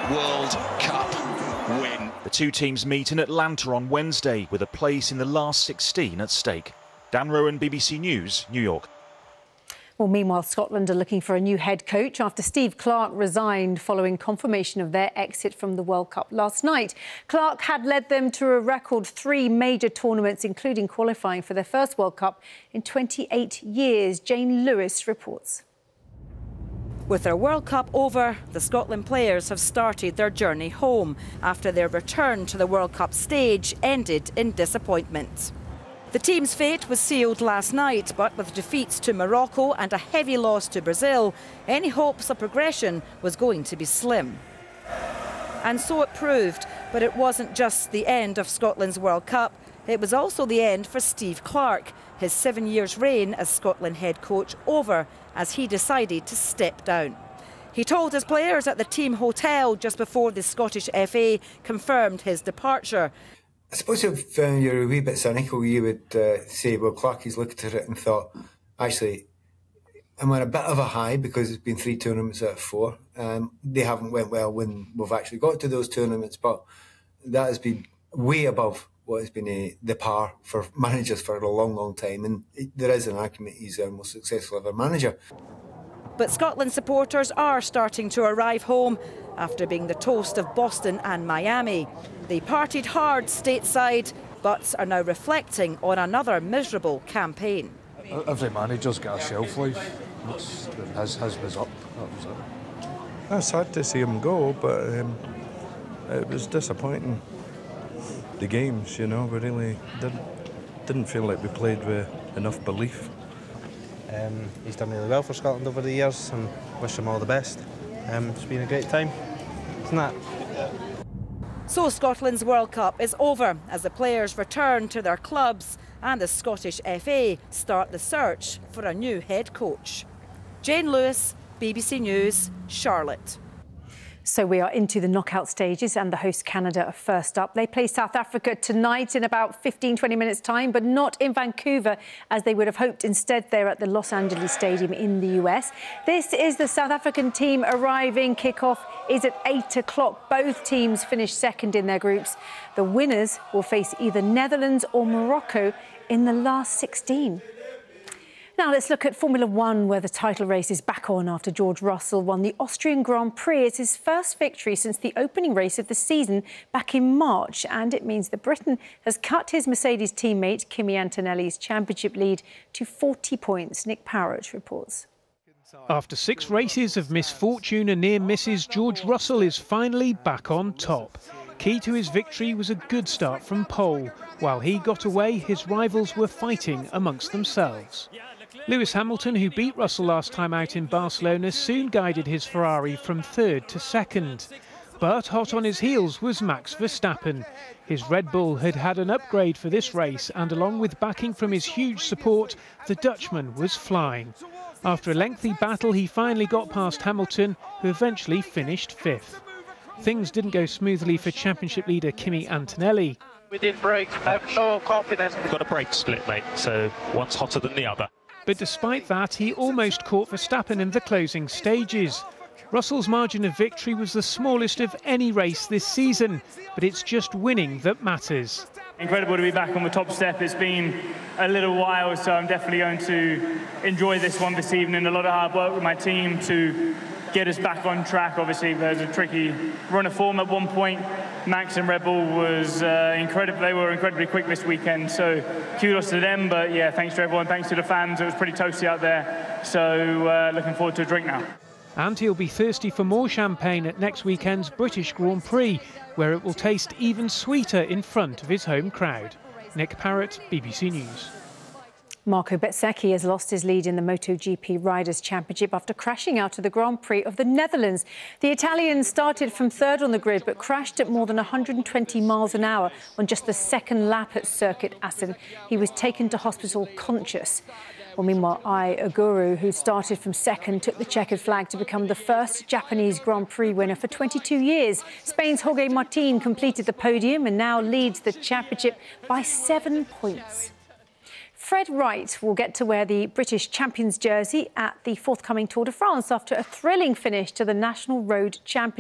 World Cup win. The two teams meet in Atlanta on Wednesday with a place in the last 16 at stake. Dan Rowan, BBC News, New York. Well, meanwhile, Scotland are looking for a new head coach after Steve Clarke resigned following confirmation of their exit from the World Cup last night. Clarke had led them to a record 3 major tournaments, including qualifying for their first World Cup in 28 years. Jane Lewis reports. With their World Cup over, the Scotland players have started their journey home after their return to the World Cup stage ended in disappointment. The team's fate was sealed last night, but with defeats to Morocco and a heavy loss to Brazil, any hopes of progression was going to be slim. And so it proved, but it wasn't just the end of Scotland's World Cup, it was also the end for Steve Clarke, his 7 years' reign as Scotland head coach over as he decided to step down. He told his players at the team hotel just before the Scottish FA confirmed his departure. I suppose if you're a wee bit cynical, you would say, well, Clarkie's looked at it and thought, actually, I'm on a bit of a high because it's been 3 tournaments out of 4. They haven't went well when we've actually got to those tournaments, but that has been way above what has been the par for managers for a long, long time. And there is an argument he's our most successful ever manager. But Scotland supporters are starting to arrive home after being the toast of Boston and Miami. They partied hard stateside, but are now reflecting on another miserable campaign. Every manager's got a shelf life. His was up. That was it. It's sad to see him go, but it was disappointing. The games, you know, we really didn't feel like we played with enough belief. He's done really well for Scotland over the years and wish him all the best. It's been a great time, isn't it? So Scotland's World Cup is over as the players return to their clubs and the Scottish FA start the search for a new head coach. Jane Lewis, BBC News, Charlotte. So we are into the knockout stages and the host Canada are first up. They play South Africa tonight in about 15-20 minutes time, but not in Vancouver as they would have hoped. Instead, they're at the Los Angeles Stadium in the US. This is the South African team arriving. Kickoff is at 8 o'clock. Both teams finished second in their groups. The winners will face either Netherlands or Morocco in the last 16. Now let's look at Formula One, where the title race is back on after George Russell won the Austrian Grand Prix. It's his first victory since the opening race of the season back in March, and it means that Britain has cut his Mercedes teammate Kimi Antonelli's championship lead to 40 points. Nick Parrott reports. After 6 races of misfortune and near misses, George Russell is finally back on top. Key to his victory was a good start from pole. While he got away, his rivals were fighting amongst themselves. Lewis Hamilton, who beat Russell last time out in Barcelona, soon guided his Ferrari from 3rd to 2nd. But hot on his heels was Max Verstappen. His Red Bull had had an upgrade for this race, and along with backing from his huge support, the Dutchman was flying. After a lengthy battle, he finally got past Hamilton, who eventually finished 5th. Things didn't go smoothly for championship leader Kimi Antonelli. We did brake, I have no confidence. We've got a brake split, mate, so one's hotter than the other. But despite that, he almost caught Verstappen in the closing stages. Russell's margin of victory was the smallest of any race this season, but it's just winning that matters. Incredible to be back on the top step. It's been a little while, so I'm definitely going to enjoy this one this evening. A lot of hard work with my team to get us back on track. Obviously, there's a tricky run of form at one point. Max and Red Bull was incredible. They were incredibly quick this weekend, so kudos to them. But yeah, thanks to everyone, thanks to the fans. It was pretty toasty out there, so looking forward to a drink now. And he'll be thirsty for more champagne at next weekend's British Grand Prix, where it will taste even sweeter in front of his home crowd. Nick Parrott, BBC News. Marco Bezzecchi has lost his lead in the MotoGP Riders' Championship after crashing out of the Grand Prix of the Netherlands. The Italian started from 3rd on the grid but crashed at more than 120 miles an hour on just the 2nd lap at Circuit Assen. He was taken to hospital conscious. Well, meanwhile, Ai Oguru, who started from 2nd, took the checkered flag to become the first Japanese Grand Prix winner for 22 years. Spain's Jorge Martin completed the podium and now leads the championship by 7 points. Fred Wright will get to wear the British champions jersey at the forthcoming Tour de France after a thrilling finish to the National Road Championship.